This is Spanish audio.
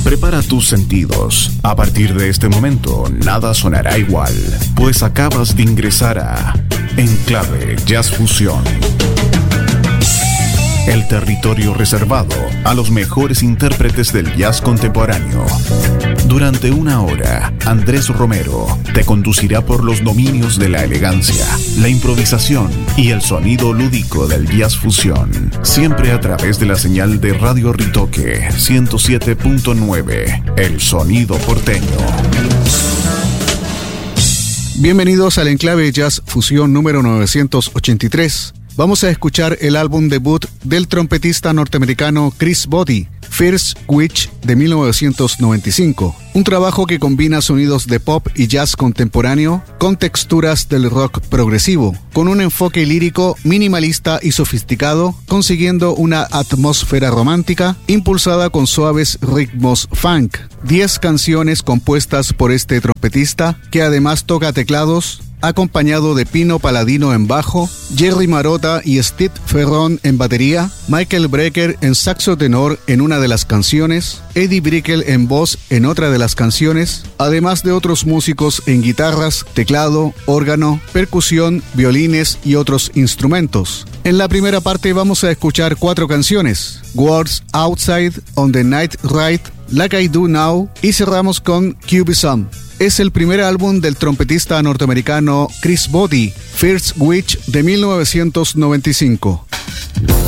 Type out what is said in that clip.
Prepara tus sentidos. A partir de este momento, nada sonará igual, pues acabas de ingresar a Enclave Jazz Fusión. El territorio reservado a los mejores intérpretes del jazz contemporáneo. Durante una hora, Andrés Romero te conducirá por los dominios de la elegancia, la improvisación y el sonido lúdico del jazz fusión. Siempre a través de la señal de Radio Ritoque 107.9, el sonido porteño. Bienvenidos al Enclave Jazz Fusión número 983. Vamos a escuchar el álbum debut del trompetista norteamericano Chris Botti, First Witch, de 1995. Un trabajo que combina sonidos de pop y jazz contemporáneo con texturas del rock progresivo, con un enfoque lírico minimalista y sofisticado, consiguiendo una atmósfera romántica impulsada con suaves ritmos funk. 10 canciones compuestas por este trompetista, que además toca teclados, acompañado de Pino Paladino en bajo, Jerry Marotta y Steve Ferron en batería, Michael Brecker en saxo tenor en una de las canciones, Eddie Brickell en voz en otra de las canciones, además de otros músicos en guitarras, teclado, órgano, percusión, violines y otros instrumentos. En la primera parte vamos a escuchar 4 canciones: Words Outside, On the Night Ride, Like I Do Now, y cerramos con Cubism. Es el primer álbum del trompetista norteamericano Chris Botti, First Witch, de 1995.